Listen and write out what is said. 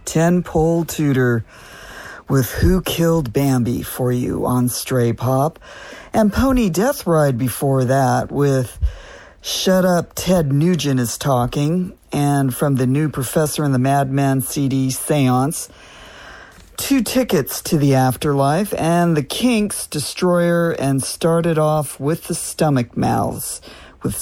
Ten Pole Tutor with Who Killed Bambi for you on Stray Pop. And Pony Death Ride before that with Shut Up, Ted Nugent is Talking. And from the new Professor and the Madman CD, Seance. 2 Tickets to the Afterlife, and the Kinks, Destroyer, and started off with the Stomach Mouths